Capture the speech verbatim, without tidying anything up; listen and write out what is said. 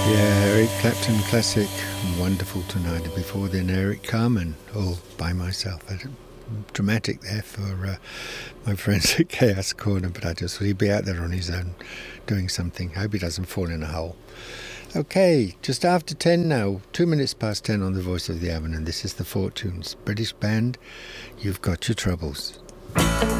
Yeah, Eric Clapton classic, Wonderful Tonight. And before then, Eric Carmen, all by myself. Dramatic there for uh, my friends at Chaos Corner, but I just thought he'd be out there on his own doing something. Hope he doesn't fall in a hole. Okay, just after ten now, two minutes past ten on the Voice of the Avon, and this is the Fortunes, British band. You've got your troubles.